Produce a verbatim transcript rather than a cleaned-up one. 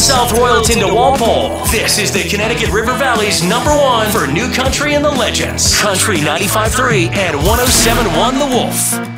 South Royalton to Walpole. This is the Connecticut River Valley's number one for new country and the legends. Country ninety-five point three and one oh seven point one The Wolf.